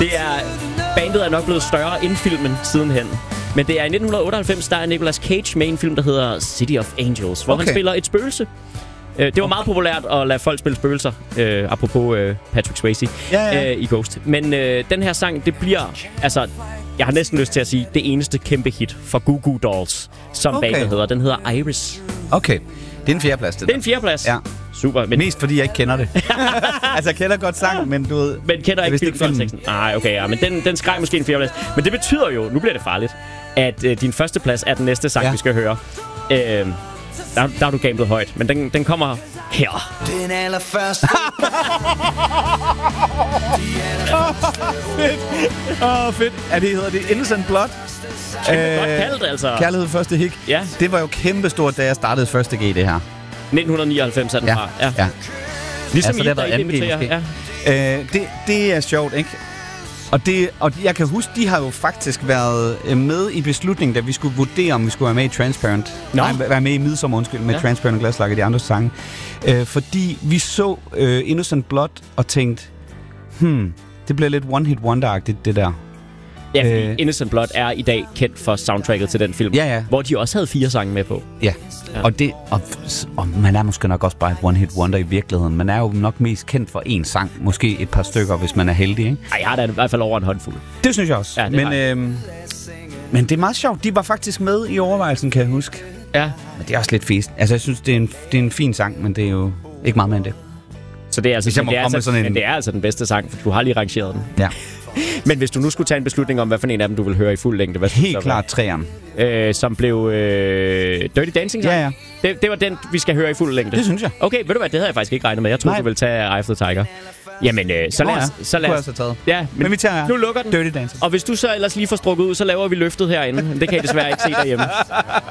Bandet er nok blevet større end filmen sidenhen. Men det er i 1998, der er Nicolas Cage med en film, der hedder City of Angels, hvor han spiller et spøgelse. Det var meget populært at lade folk spille spøgelser, apropos Patrick Swayze i Ghost. Men den her sang, det bliver, altså, jeg har næsten lyst til at sige, det eneste kæmpe hit for Goo Goo Dolls, som bandet hedder. Den hedder Iris. Okay, det er en fjerdeplads. Det er en fjerdeplads. Ja. Super. Men mest fordi jeg ikke kender det. Altså, jeg kender godt sang, men du ved... Men kender ikke filmen. Nej, okay, ja. Men den skreg måske en fjerdeplads. Men det betyder jo, nu bliver det farligt, at din første plads er den næste sang, vi skal høre. Der har du gamblet højt, men den kommer her. Den allerførste. Fedt. Hedder det Innocent Blood? Godt kaldt, altså. Kærlighed første hik. Ja. Det var jo kæmpestort, da jeg startede første G, det her. 1999 er den fra. Ja. Ligesom altså, I, der inviterer. Det er sjovt, ikke? Og jeg kan huske, de har jo faktisk været med i beslutningen, da vi skulle vurdere, om vi skulle være med i Transparent. Være med i Midsommer, med Transparent Glaslag og de andre sange. Fordi vi så Innocent Blood og tænkte, det bliver lidt one-hit wonder-agtigt, det der. Ja, fordi Innocent Blood er i dag kendt for soundtracket til den film, hvor de også havde 4 sange med på. Ja. Og man er måske nok også bare et one-hit wonder i virkeligheden. Man er jo nok mest kendt for én sang, måske et par stykker, hvis man er heldig, ikke? Ej, jeg har da i hvert fald over en håndfuld. Det synes jeg også. Ja, men det er meget sjovt. De var faktisk med i overvejelsen, kan jeg huske. Ja. Men det er også lidt fisk. Altså, jeg synes, det er en fin sang, men det er jo ikke meget mere end det. Så det er altså, men det er altså den bedste sang, for du har lige rangeret den. Ja. Men hvis du nu skulle tage en beslutning om, hvad for en af dem, du vil høre i fuld længde, hvad helt klart 3'eren. Som blev Dirty Dancing, så? Ja. Det var den, vi skal høre i fuld længde. Det synes jeg. Okay, ved du hvad, det havde jeg faktisk ikke regnet med. Jeg troede, du ville tage Eye of the Tiger. Jamen, så lad os... Ja, men vi tager nu lukker den. Dirty Dancing. Og hvis du så ellers lige får strukket ud, så laver vi løftet herinde. Det kan I desværre ikke se derhjemme.